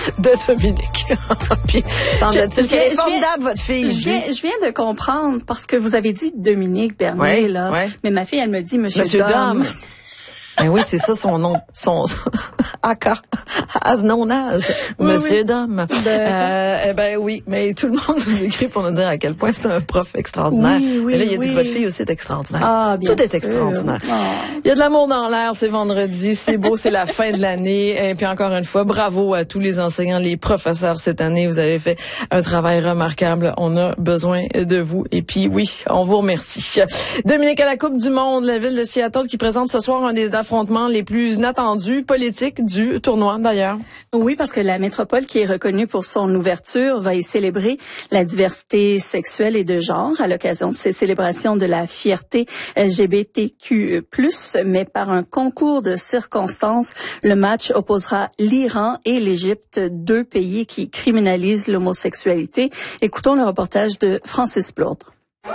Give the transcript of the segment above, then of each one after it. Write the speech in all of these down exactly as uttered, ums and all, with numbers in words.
de Dominique. Puis, semble-t-il qu'elle est formidable, votre fille. Je viens, je viens de comprendre, parce que vous avez dit Dominique Bernier, ouais, là. Ouais. Mais ma fille, elle me dit Monsieur, Monsieur Dom. Dom. Ben oui, c'est ça son nom, son aka, as known as, oui, Monsieur oui. Dom. Ben, euh, eh ben oui, mais tout le monde nous écrit pour nous dire à quel point c'est un prof extraordinaire. Oui, oui, mais là, il a dit oui. que votre fille aussi est extraordinaire. Ah, bien Tout est sûr. extraordinaire. Oh. Il y a de l'amour dans l'air, c'est vendredi, c'est beau, c'est la fin de l'année. Et puis encore une fois, bravo à tous les enseignants, les professeurs cette année. Vous avez fait un travail remarquable. On a besoin de vous. Et puis oui, on vous remercie. Dominique, à la Coupe du Monde, la ville de Seattle qui présente ce soir un des affrontements les plus inattendus politiques du tournoi d'ailleurs. Oui, parce que la métropole qui est reconnue pour son ouverture va y célébrer la diversité sexuelle et de genre à l'occasion de ces célébrations de la fierté L G B T Q plus, mais par un concours de circonstances, le match opposera l'Iran et l'Égypte, deux pays qui criminalisent l'homosexualité. Écoutons le reportage de Francis Plourdre.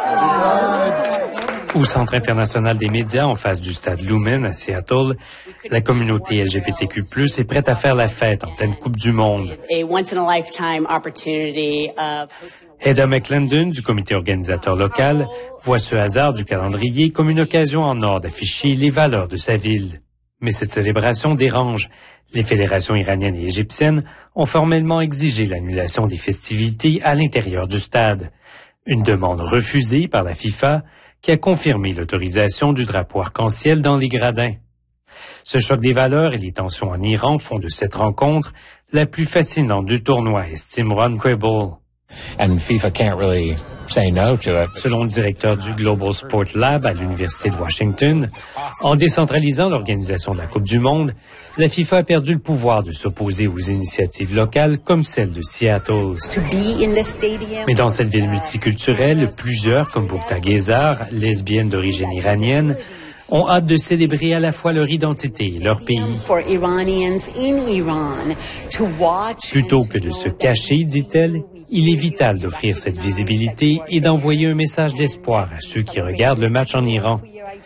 Au Centre international des médias, en face du stade Lumen à Seattle, la communauté L G B T Q plus, est prête à faire la fête en pleine Coupe du Monde. Heather McClendon, du comité organisateur local, voit ce hasard du calendrier comme une occasion en or d'afficher les valeurs de sa ville. Mais cette célébration dérange. Les fédérations iraniennes et égyptiennes ont formellement exigé l'annulation des festivités à l'intérieur du stade. Une demande refusée par la FIFA, qui a confirmé l'autorisation du drapeau arc-en-ciel dans les gradins. Ce choc des valeurs et les tensions en Iran font de cette rencontre la plus fascinante du tournoi, estime Ron Quable. And FIFA can't really say no to it. Selon le directeur du Global Sport Lab à l'Université de Washington, en décentralisant l'organisation de la Coupe du Monde, la FIFA a perdu le pouvoir de s'opposer aux initiatives locales comme celle de Seattle. Mais dans cette ville multiculturelle, plusieurs, comme Boukta Gezar, lesbienne d'origine iranienne, ont hâte de célébrer à la fois leur identité et leur pays. Plutôt que de se cacher, dit-elle, il est vital d'offrir cette visibilité et d'envoyer un message d'espoir à ceux qui regardent le match en Iran.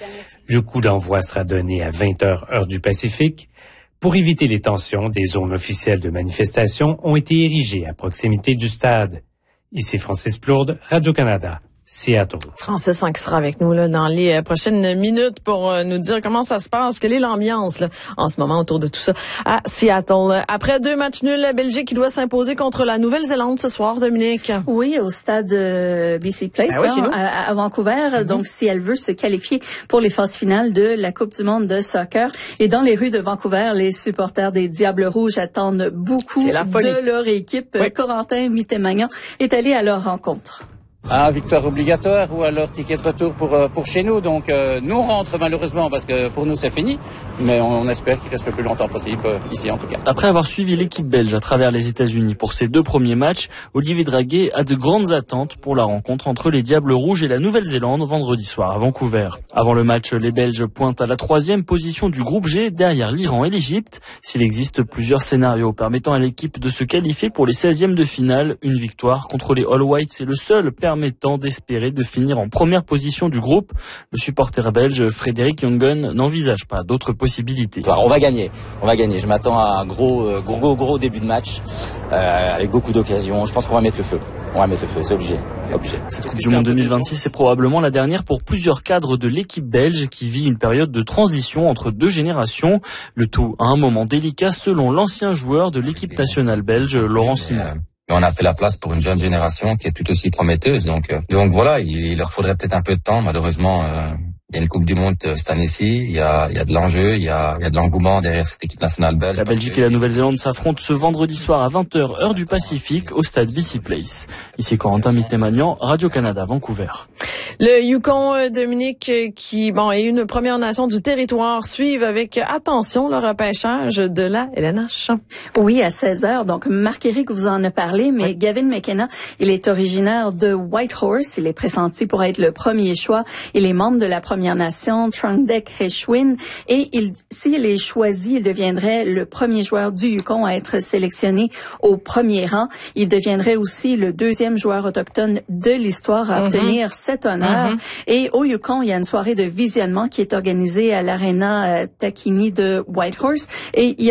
Le coup d'envoi sera donné à vingt heures heure du Pacifique. Pour éviter les tensions, des zones officielles de manifestation ont été érigées à proximité du stade. Ici Francis Plourde, Radio-Canada. Seattle. Francis, hein, qui sera avec nous là, dans les euh, prochaines minutes pour euh, nous dire comment ça se passe, quelle est l'ambiance là, en ce moment autour de tout ça à Seattle. Après deux matchs nuls, la Belgique qui doit s'imposer contre la Nouvelle-Zélande ce soir, Dominique. Oui, au stade euh, B C Place, ben oui, là, à, à Vancouver. Mm-hmm. Donc, si elle veut se qualifier pour les phases finales de la Coupe du monde de soccer. Et dans les rues de Vancouver, les supporters des Diables Rouges attendent beaucoup de leur équipe. Oui. Corentin Mittemagnan est allé à leur rencontre. Ah, victoire obligatoire ou alors ticket de retour pour pour chez nous. Donc euh, nous on rentre malheureusement parce que pour nous c'est fini, mais on, on espère qu'il reste le plus longtemps possible euh, ici en tout cas. Après avoir suivi l'équipe belge à travers les États-Unis pour ses deux premiers matchs, Olivier Draguet a de grandes attentes pour la rencontre entre les Diables Rouges et la Nouvelle-Zélande vendredi soir à Vancouver. Avant le match, les Belges pointent à la troisième position du groupe G derrière l'Iran et l'Égypte. S'il existe plusieurs scénarios permettant à l'équipe de se qualifier pour les seizièmes de finale, une victoire contre les All Whites est le seul permettant d'espérer de finir en première position du groupe. Le supporter belge Frédéric Jongen n'envisage pas d'autres possibilités. On va gagner, on va gagner. Je m'attends à un gros, gros, gros, gros début de match euh, avec beaucoup d'occasions. Je pense qu'on va mettre le feu. On va mettre le feu, c'est obligé. obligé. Cette Coupe du Monde deux mille vingt-six est probablement la dernière pour plusieurs cadres de l'équipe belge qui vit une période de transition entre deux générations. Le tout à un moment délicat selon l'ancien joueur de l'équipe nationale belge, Laurent Simon. On a fait la place pour une jeune génération qui est tout aussi prometteuse. Donc, euh, donc voilà, il, il leur faudrait peut-être un peu de temps. Malheureusement, euh, il y a une Coupe du Monde euh, cette année-ci. Il y a, il y a de l'enjeu, il y a, il y a de l'engouement derrière cette équipe nationale belge. La Belgique que... et la Nouvelle-Zélande s'affrontent ce vendredi soir à vingt heures heure du Pacifique au stade B C Place. Ici Corentin Mittemagnan, Radio-Canada, Vancouver. Le Yukon, Dominique, qui bon est une Première Nation du territoire, suivent avec attention le repêchage de la L N H. Oui, à seize heures. Donc, Marc-Éric vous en a parlé, mais oui. Gavin McKenna, il est originaire de Whitehorse. Il est pressenti pour être le premier choix. Il est membre de la Première Nation, Trungdek Heshwin. Et il, s'il est choisi, il deviendrait le premier joueur du Yukon à être sélectionné au premier rang. Il deviendrait aussi le deuxième joueur autochtone de l'histoire à mm-hmm. obtenir cet honneur. Mm-hmm. Et au Yukon, il y a une soirée de visionnement qui est organisée à l'Arena euh, Takini de Whitehorse. Et il y a